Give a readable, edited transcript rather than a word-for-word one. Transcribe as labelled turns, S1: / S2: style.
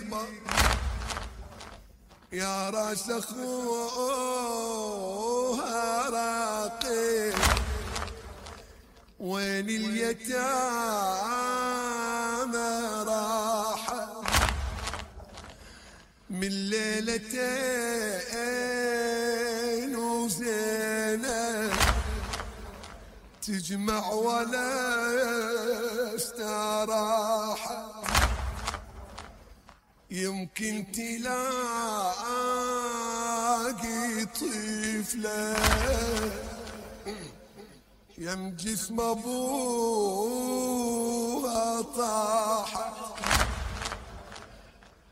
S1: يا راس اخوها راقي، وين اليتامى راحة من ليلتين وزينة تجمع ولا استراحة. يمكن تلاقي طفلة يم جسم ابوها طاحت